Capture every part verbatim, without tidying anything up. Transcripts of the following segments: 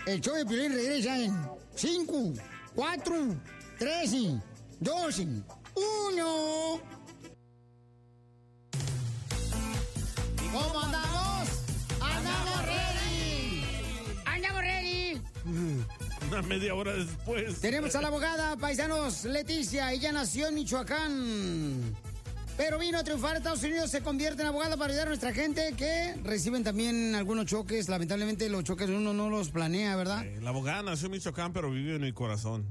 El show de Piolín regresa en cinco, cuatro, tres, dos, uno. ¿Y cómo andamos? ¡Andamos ready! ¡Andamos ready! Una media hora después. Tenemos a la abogada, paisanos, Leticia. Ella nació en Michoacán, pero vino a triunfar en Estados Unidos. Se convierte en abogada para ayudar a nuestra gente que reciben también algunos choques. Lamentablemente los choques uno no los planea, ¿verdad? Eh, la abogada nació en Michoacán, pero vive en mi corazón.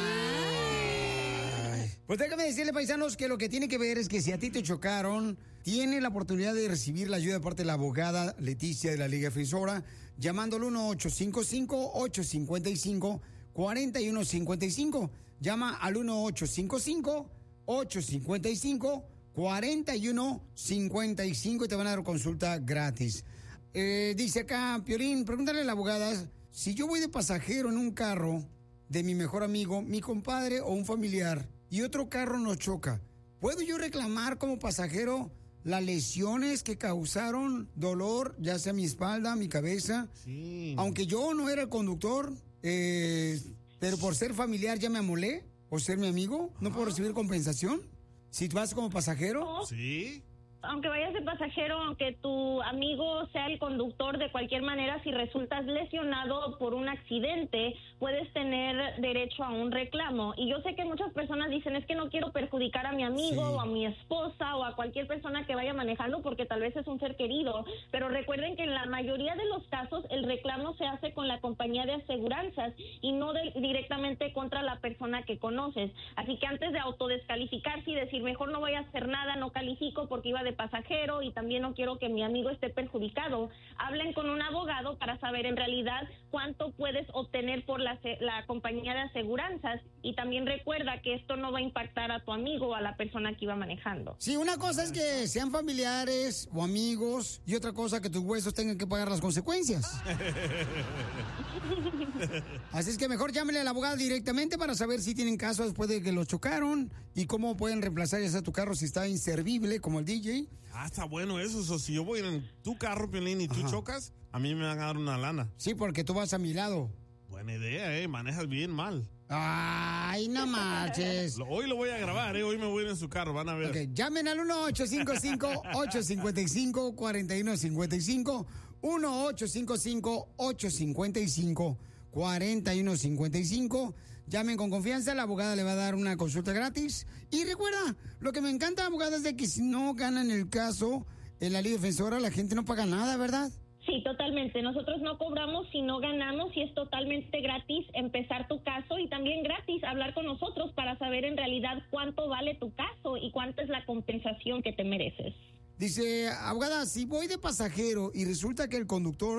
Ay. Pues déjame decirle, paisanos, que lo que tiene que ver es que si a ti te chocaron, tiene la oportunidad de recibir la ayuda de parte de la abogada Leticia de la Liga Defensora, llamando al uno ocho cinco cinco, ocho cinco cinco, cuatro uno cinco cinco. Llama al uno ocho cinco cinco, ocho cinco cinco, cuatro uno cinco cinco y te van a dar consulta gratis. Eh, dice acá, Piolín, pregúntale a la abogada, si yo voy de pasajero en un carro de mi mejor amigo, mi compadre o un familiar, y otro carro nos choca, ¿puedo yo reclamar como pasajero las lesiones que causaron dolor, ya sea mi espalda, mi cabeza? Sí. Aunque yo no era el conductor, eh, pero por ser familiar ya me amolé, o ser mi amigo, ¿no puedo recibir compensación? Si tú vas como pasajero. Sí. Aunque vayas de pasajero, aunque tu amigo sea el conductor, de cualquier manera, si resultas lesionado por un accidente, puedes tener derecho a un reclamo. Y yo sé que muchas personas dicen, es que no quiero perjudicar a mi amigo, sí, o a mi esposa, o a cualquier persona que vaya manejando, porque tal vez es un ser querido. Pero recuerden que en la mayoría de los casos, el reclamo se hace con la compañía de aseguranzas y no de, directamente contra la persona que conoces. Así que antes de autodescalificarse y decir, mejor no voy a hacer nada, no califico porque iba de pasajero y también no quiero que mi amigo esté perjudicado, hablen con un abogado para saber en realidad cuánto puedes obtener por la, la compañía de aseguranzas, y también recuerda que esto no va a impactar a tu amigo o a la persona que iba manejando. Sí, una cosa es que sean familiares o amigos y otra cosa que tus huesos tengan que pagar las consecuencias. Así es que mejor llámele al abogado directamente para saber si tienen caso después de que lo chocaron y cómo pueden reemplazar ya sea tu carro si está inservible como el D J. Ah, está bueno eso. O sea, si yo voy en tu carro, Piolín, y tú, ajá, chocas, a mí me van a dar una lana. Sí, porque tú vas a mi lado. Buena idea, eh. Manejas bien mal. Ay, no marches. Hoy lo voy a grabar, eh. Hoy me voy a ir en su carro, van a ver. Ok, llamen al uno ocho cinco cinco, ocho cinco cinco, cuatro uno cinco cinco. uno ocho cinco cinco, ocho cinco cinco, cuatro uno cinco cinco. Llamen con confianza, la abogada le va a dar una consulta gratis. Y recuerda, lo que me encanta, abogada, es de que si no ganan el caso en la Liga Defensora, la gente no paga nada, ¿verdad? Sí, totalmente. Nosotros no cobramos si no ganamos, y es totalmente gratis empezar tu caso, y también gratis hablar con nosotros para saber en realidad cuánto vale tu caso y cuánto es la compensación que te mereces. Dice, abogada, si voy de pasajero y resulta que el conductor